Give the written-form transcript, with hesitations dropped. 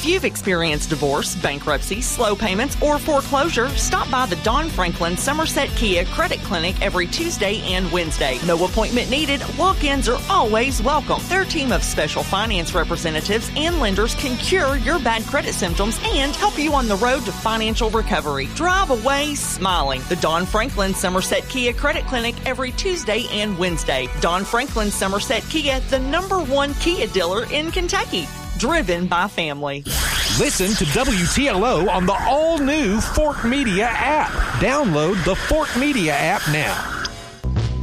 If you've experienced divorce, bankruptcy, slow payments, or foreclosure, stop by the Don Franklin Somerset Kia Credit Clinic every Tuesday and Wednesday. No appointment needed. Walk-ins are always welcome. Their team of special finance representatives and lenders can cure your bad credit symptoms and help you on the road to financial recovery. Drive away smiling. The Don Franklin Somerset Kia Credit Clinic every Tuesday and Wednesday. Don Franklin Somerset Kia, the #1 Kia dealer in Kentucky. Driven by family. Listen to WTLO on the all-new Fort Media app. Download the Fort Media app now.